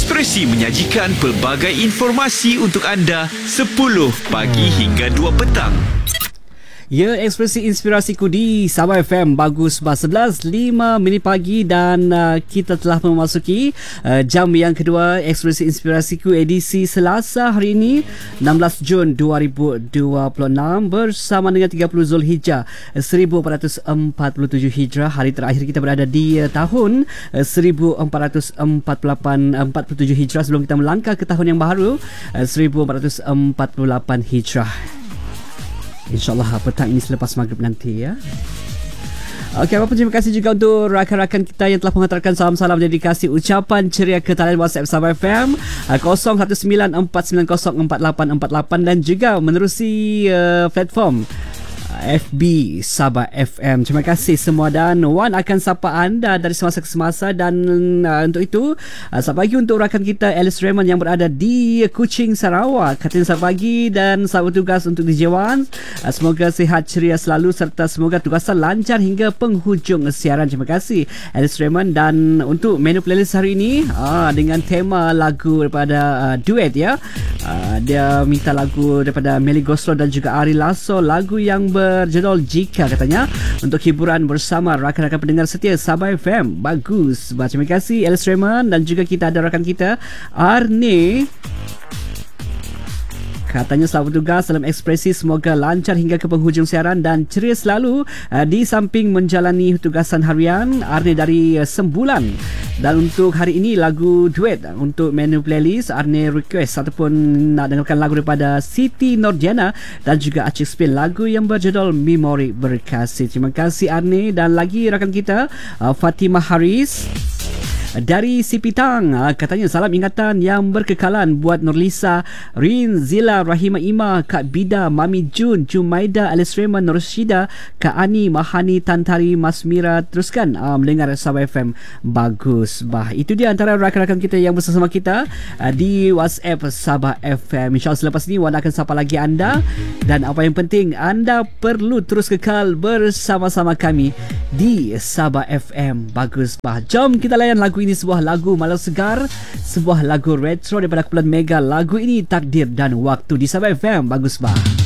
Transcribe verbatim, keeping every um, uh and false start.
Ekspresi menyajikan pelbagai informasi untuk anda sepuluh pagi hingga dua petang. Ya, Ekspresi Inspirasiku di Sabah F M. Bagus bah sebelas lima minit pagi dan uh, kita telah memasuki uh, jam yang kedua Ekspresi Inspirasiku edisi Selasa hari ini enam belas Jun dua ribu dua puluh enam bersama dengan tiga puluh Zulhijjah seribu empat ratus empat puluh tujuh Hijrah. Hari terakhir kita berada di uh, tahun uh, seribu empat ratus empat puluh lapan empat puluh tujuh Hijrah sebelum kita melangkah ke tahun yang baru uh, seribu empat ratus empat puluh lapan Hijrah. InsyaAllah petang ini selepas maghrib nanti ya. Okey, apa pun terima kasih juga untuk rakan-rakan kita yang telah menghantarkan salam-salam dedikasi ucapan ceria ke talian WhatsApp Sabah F M kosong satu sembilan empat sembilan kosong empat lapan empat lapan dan juga menerusi uh, platform F B Sabah F M. Terima kasih semua dan Wan akan sapa anda dari semasa ke semasa dan uh, untuk itu uh, selamat pagi untuk rakan kita Alice Raymond yang berada di Kuching, Sarawak. Katanya selamat pagi dan selamat tugas untuk D J Wan. Uh, semoga sihat ceria selalu serta semoga tugasan lancar hingga penghujung siaran. Terima kasih Alice Raymond. Dan untuk menu playlist hari ini uh, dengan tema lagu daripada uh, duet ya. Uh, dia minta lagu daripada Melly Goslow dan juga Ari Lasso, lagu yang berjudul Jika katanya untuk hiburan bersama rakan-rakan pendengar setia Sabah F M. Bagus. Terima kasih Alice Raymond dan juga kita ada rakan kita Arne. Katanya selamat tugas dalam Ekspresi, semoga lancar hingga ke penghujung siaran dan ceria selalu uh, di samping menjalani tugasan harian. Arne dari uh, Sembulan. Dan untuk hari ini lagu duet untuk menu playlist Arne request ataupun nak dengarkan lagu daripada Siti Nordiana dan juga Acik Spin, lagu yang berjudul Memori Berkasih. Terima kasih Arne dan lagi rakan kita uh, Fatimah Haris dari Sipitang. Katanya salam ingatan yang berkekalan buat Nurlisa, Rin, Zila, Rahima Ima, Kak Bida, Mami Jun, Jumaida, Alice Raymond, Nurshida, Kak Ani, Mahani, Tantari, Mas Mira. Teruskan uh, mendengar Sabah F M. Bagus bah. Itu dia antara rakan-rakan kita yang bersama kita uh, di WhatsApp Sabah F M. InsyaAllah selepas ini Wan akan sapa lagi anda dan apa yang penting anda perlu terus kekal bersama-sama kami di Sabah F M. Bagus bah. Jom kita layan lagu ini, sebuah lagu malam segar, sebuah lagu retro daripada kumpulan Mega. Lagu ini Takdir dan Waktu di Sabah F M. Bagus bah.